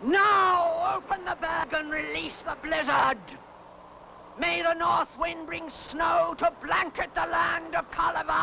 Now open the bag and release the blizzard. May the north wind bring snow to blanket the land of Kalevala.